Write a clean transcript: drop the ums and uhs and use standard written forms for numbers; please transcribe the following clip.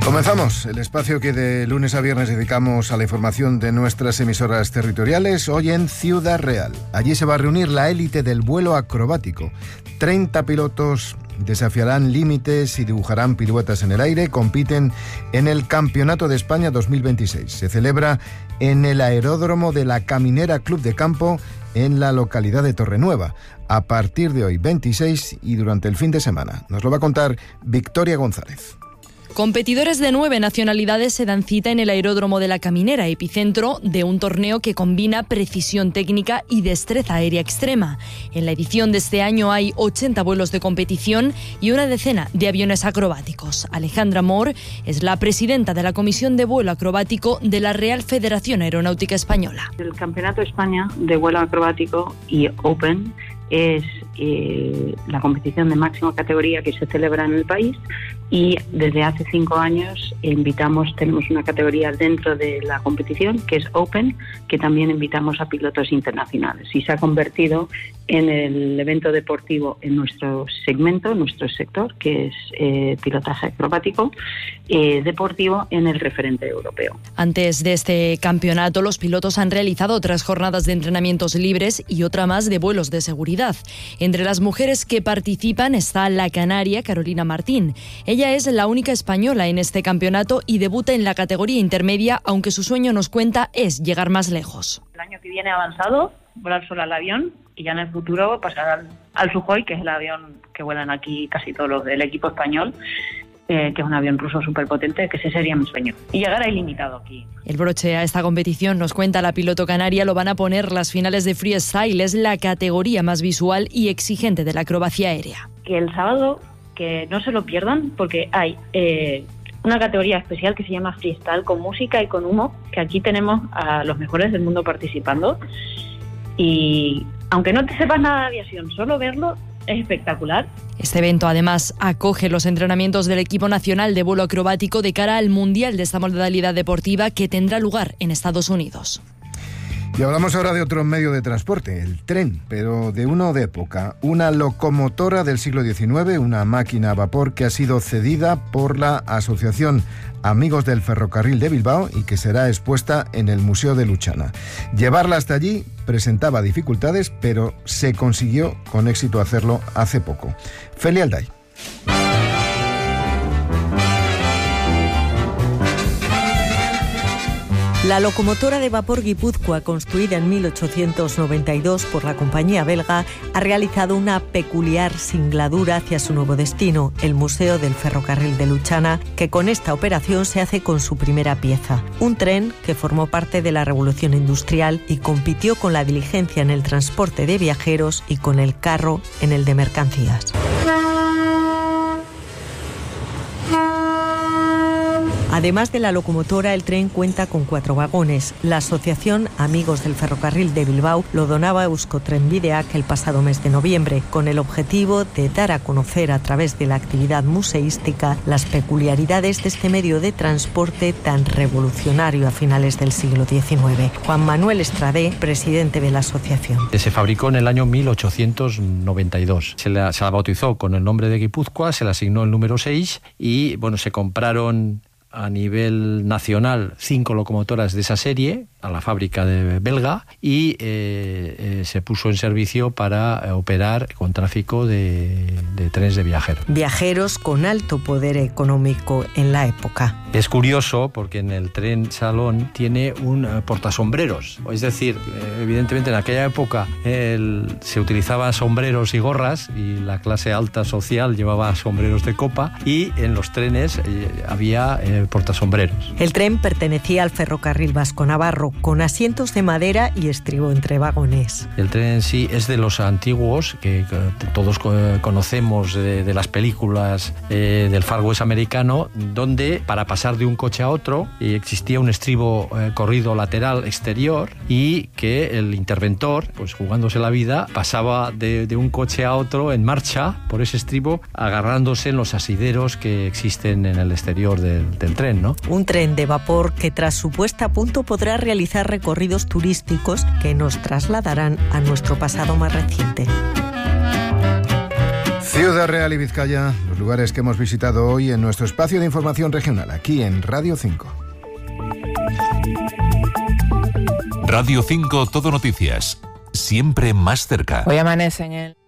Comenzamos el espacio que de lunes a viernes dedicamos a la información de nuestras emisoras territoriales, hoy en Ciudad Real. Allí se va a reunir la élite del vuelo acrobático. 30 pilotos desafiarán límites y dibujarán piruetas en el aire. Compiten en el Campeonato de España 2026. Se celebra en el aeródromo de la Caminera Club de Campo en la localidad de Torrenueva, a partir de hoy 26 y durante el fin de semana. Nos lo va a contar Victoria González. Competidores de 9 nacionalidades se dan cita en el aeródromo de la Caminera, epicentro de un torneo que combina precisión técnica y destreza aérea extrema. En la edición de este año hay 80 vuelos de competición y una decena de aviones acrobáticos. Alejandra Mor es la presidenta de la Comisión de Vuelo Acrobático de la Real Federación Aeronáutica Española. El Campeonato de España de Vuelo Acrobático y Open es la competición de máxima categoría que se celebra en el país, y desde hace 5 años tenemos una categoría dentro de la competición que es Open, que también invitamos a pilotos internacionales, y se ha convertido en el evento deportivo en nuestro segmento, nuestro sector, que es pilotaje acrobático deportivo, en el referente europeo. Antes de este campeonato, los pilotos han realizado 3 jornadas de entrenamientos libres y otra más de vuelos de seguridad. Entre las mujeres que participan está la canaria Carolina Martín. Ella es la única española en este campeonato y debuta en la categoría intermedia, aunque su sueño, nos cuenta, es llegar más lejos. El año que viene avanzado, volar sola al avión, y ya en el futuro pasar al Sukhoi, que es el avión que vuelan aquí casi todos los del equipo español, que es un avión ruso súper potente, que ese sería mi sueño. Y llegar a ilimitado aquí. El broche a esta competición, nos cuenta la piloto canaria, lo van a poner las finales de freestyle. Es la categoría más visual y exigente de la acrobacia aérea. Que el sábado, que no se lo pierdan, porque hay una categoría especial que se llama freestyle, con música y con humo, que aquí tenemos a los mejores del mundo participando. Y aunque no te sepas nada de aviación, solo verlo es espectacular. Este evento además acoge los entrenamientos del equipo nacional de vuelo acrobático de cara al Mundial de esta modalidad deportiva, que tendrá lugar en Estados Unidos. Y hablamos ahora de otro medio de transporte, el tren, pero de uno de época. Una locomotora del siglo XIX, una máquina a vapor que ha sido cedida por la Asociación Amigos del Ferrocarril de Bilbao y que será expuesta en el Museo de Luchana. Llevarla hasta allí presentaba dificultades, pero se consiguió con éxito hacerlo hace poco. Feli Alday. La locomotora de vapor Guipúzcoa, construida en 1892 por la compañía belga, ha realizado una peculiar singladura hacia su nuevo destino, el Museo del Ferrocarril de Luchana, que con esta operación se hace con su primera pieza. Un tren que formó parte de la Revolución Industrial y compitió con la diligencia en el transporte de viajeros y con el carro en el de mercancías. Además de la locomotora, el tren cuenta con 4 vagones. La Asociación Amigos del Ferrocarril de Bilbao lo donaba a Euskotrenbideak el pasado mes de noviembre, con el objetivo de dar a conocer a través de la actividad museística las peculiaridades de este medio de transporte tan revolucionario a finales del siglo XIX. Juan Manuel Estradé, presidente de la asociación. Se fabricó en el año 1892. Se la bautizó con el nombre de Guipúzcoa, se le asignó el número 6 y se compraron a nivel nacional 5 locomotoras de esa serie a la fábrica de belga y se puso en servicio para operar con tráfico de trenes de viajeros. Viajeros con alto poder económico en la época. Es curioso porque en el tren salón tiene un portasombreros, es decir, evidentemente en aquella época se utilizaban sombreros y gorras y la clase alta social llevaba sombreros de copa, y en los trenes había portasombreros. El tren pertenecía al ferrocarril vasco-navarro, con asientos de madera y estribo entre vagones. El tren en sí es de los antiguos que todos conocemos de las películas del Far West americano, donde para pasar de un coche a otro existía un estribo corrido lateral exterior y que el interventor, pues jugándose la vida, pasaba de un coche a otro en marcha por ese estribo, agarrándose en los asideros que existen en el exterior del tren, ¿no? Un tren de vapor que tras su puesta a punto podrá realizar recorridos turísticos que nos trasladarán a nuestro pasado más reciente. Ciudad Real y Vizcaya, los lugares que hemos visitado hoy en nuestro espacio de información regional, aquí en Radio 5. Radio 5 Todo Noticias, siempre más cerca. Hoy amanece en el...